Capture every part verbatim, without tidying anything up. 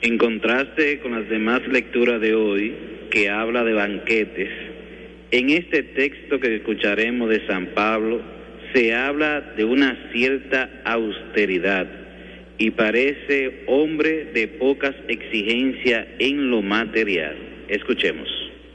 En contraste con las demás lecturas de hoy, que habla de banquetes, en este texto que escucharemos de San Pablo, se habla de una cierta austeridad y parece hombre de pocas exigencias en lo material. Escuchemos.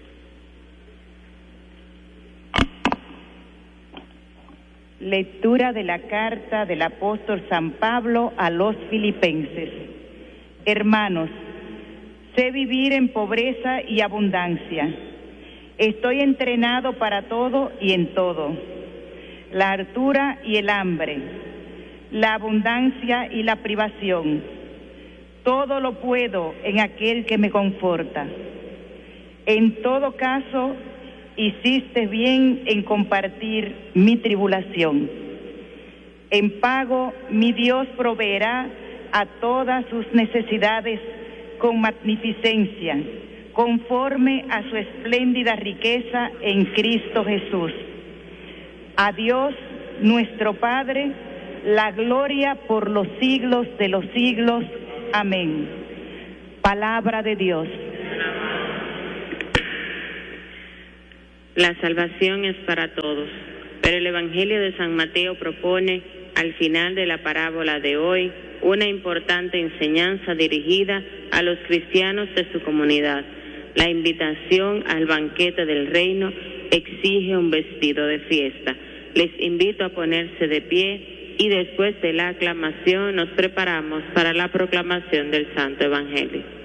Lectura de la carta del apóstol San Pablo a los Filipenses. Hermanos, sé vivir en pobreza y abundancia. Estoy entrenado para todo y en todo. La hartura y el hambre, la abundancia y la privación. Todo lo puedo en aquel que me conforta. En todo caso, hiciste bien en compartir mi tribulación. En pago, mi Dios proveerá a todas sus necesidades con magnificencia, conforme a su espléndida riqueza en Cristo Jesús. A Dios, nuestro Padre, la gloria por los siglos de los siglos. Amén. Palabra de Dios. La salvación es para todos, pero el Evangelio de San Mateo propone, al final de la parábola de hoy, una importante enseñanza dirigida a los cristianos de su comunidad. La invitación al banquete del reino exige un vestido de fiesta. Les invito a ponerse de pie y después de la aclamación nos preparamos para la proclamación del Santo Evangelio.